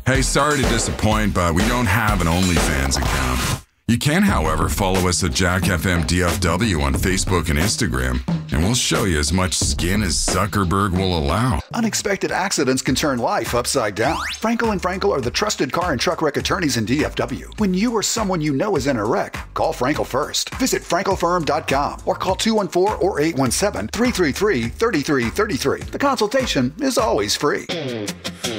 Hey, sorry to disappoint, but we don't have an OnlyFans account. You can, however, follow us at JackFMDFW on Facebook and Instagram, and we'll show you as much skin as Zuckerberg will allow. Unexpected accidents can turn life upside down. Frankel & Frankel are the trusted car and truck wreck attorneys in DFW. When you or someone you know is in a wreck, call Frankel first. Visit frankelfirm.com or call 214 or 817-333-3333. The consultation is always free.